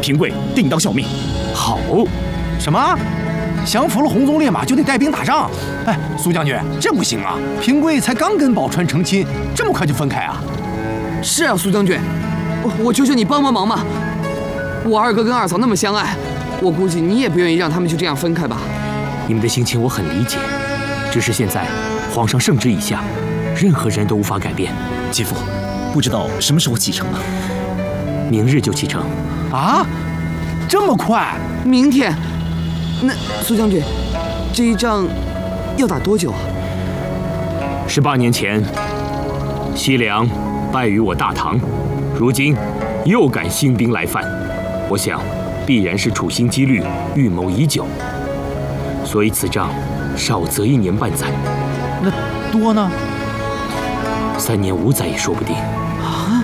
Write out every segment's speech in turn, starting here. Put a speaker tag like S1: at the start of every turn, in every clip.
S1: 平贵定当效命。
S2: 好，什么？降服了红鬃烈马就得带兵打仗？哎，苏将军，这不行啊！平贵才刚跟宝钏成亲，这么快就分开啊？
S3: 是啊，苏将军，我求求你帮忙嘛！我二哥跟二嫂那么相爱，我估计你也不愿意让他们就这样分开吧？
S4: 你们的心情我很理解，只是现在皇上圣旨已下，任何人都无法改变。
S1: 姐夫，不知道什么时候启程啊？
S4: 明日就启程。
S2: 啊？这么快？
S3: 明天？那苏将军，这一仗要打多久啊
S4: ？18年前，西凉败于我大唐，如今又敢兴兵来犯，我想必然是处心积虑，预谋已久。所以此仗少则1年半载，
S2: 那多呢
S4: ？3年5载也说不定。
S3: 啊！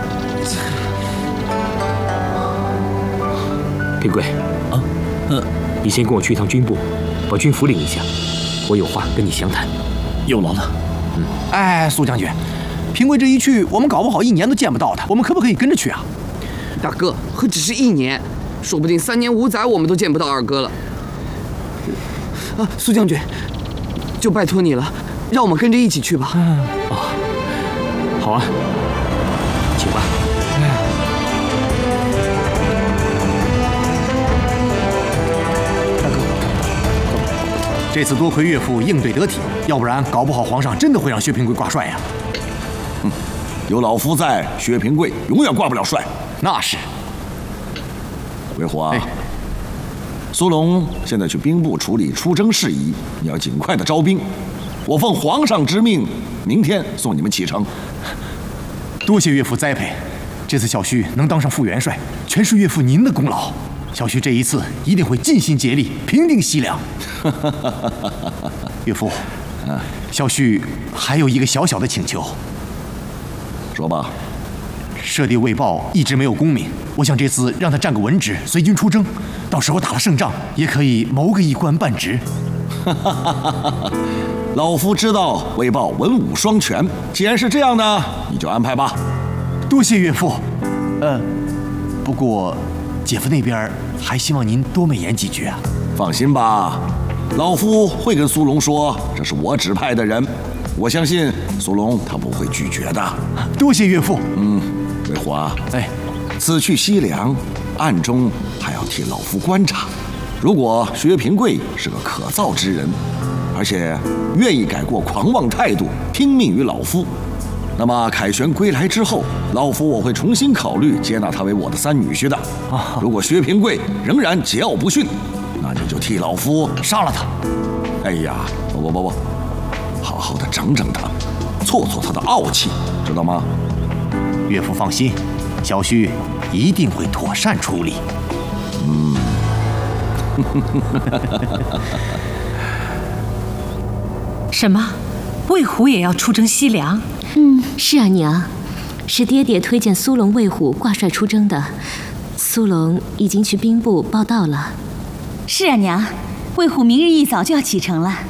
S4: 平贵，你先跟我去一趟军部，把军符领一下，我有话跟你详谈。
S1: 有劳了。
S2: 哎，苏将军，平贵这一去，我们搞不好1年都见不到他，我们可不可以跟着去啊？
S3: 大哥，何止是1年，说不定3年5载我们都见不到二哥了。苏将军，就拜托你了，让我们跟着一起去吧。
S4: 好啊，请吧。
S2: 大哥，这次多亏岳父应对得体，要不然搞不好皇上真的会让薛平贵挂帅呀。
S5: 有老夫在，薛平贵永远挂不了帅。
S2: 那是。
S5: 魏虎啊，苏龙现在去兵部处理出征事宜，你要尽快的招兵。我奉皇上之命，明天送你们启程。
S2: 多谢岳父栽培，这次小婿能当上副元帅，全是岳父您的功劳。小婿这一次一定会尽心竭力平定西凉。岳父，小婿还有一个小小的请求。
S5: 说吧。
S2: 舍弟魏豹一直没有功名，我想这次让他占个文职，随军出征，到时候打了胜仗，也可以谋个一官半职。
S5: 老夫知道魏豹文武双全，既然是这样呢，你就安排吧。
S2: 多谢岳父。不过姐夫那边还希望您多美言几句啊。
S5: 放心吧，老夫会跟苏龙说，这是我指派的人，我相信苏龙他不会拒绝的。
S2: 多谢岳父。
S5: 魏虎啊，此去西凉，暗中还要替老夫观察。如果薛平贵是个可造之人，而且愿意改过狂妄态度，听命于老夫，那么凯旋归来之后，老夫我会重新考虑接纳他为我的3女婿的。如果薛平贵仍然桀骜不驯，那你就替老夫
S2: 杀了他。
S5: 哎呀，不，好好的整整他，挫挫他的傲气，知道吗？
S2: 岳父放心，小婿一定会妥善处理。
S6: 什么？魏虎也要出征西凉？
S7: 是啊，娘，是爹爹推荐苏龙、魏虎挂帅出征的。苏龙已经去兵部报到了。
S8: 是啊，娘，魏虎明日一早就要启程了。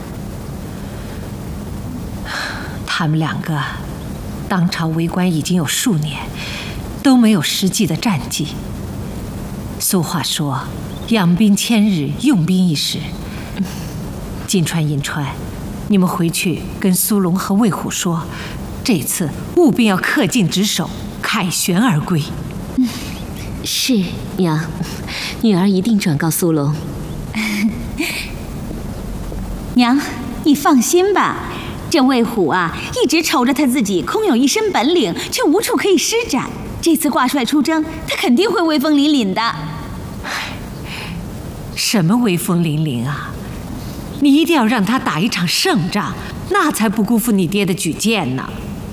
S6: 他们2个当朝为官已经有数年，都没有实际的战绩。俗话说，养兵千日，用兵一时。金川、银川，你们回去跟苏龙和魏虎说，这次务必要恪尽职守，凯旋而归。
S7: 是，娘，女儿一定转告苏龙。
S8: 娘，你放心吧，这魏虎啊，一直瞅着他自己空有一身本领，却无处可以施展。这次挂帅出征，他肯定会威风凛凛的。
S6: 什么威风凛凛啊！你一定要让他打一场胜仗，那才不辜负你爹的举荐呢。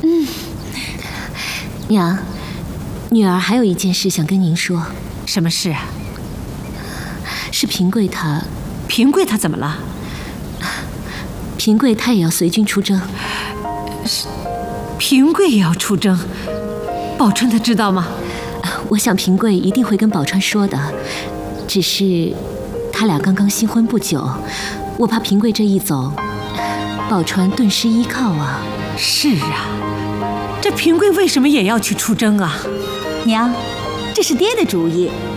S7: 娘，女儿还有一件事想跟您说。
S6: 什么事啊？
S7: 是平贵他。
S6: 平贵他怎么了？
S7: 平贵他也要随军出征。
S6: 平贵也要出征？宝钏他知道吗？
S7: 我想平贵一定会跟宝钏说的，只是他俩刚刚新婚不久，我怕平贵这一走，宝钏顿失依靠啊。
S6: 是啊，这平贵为什么也要去出征啊？
S8: 娘，这是爹的主意，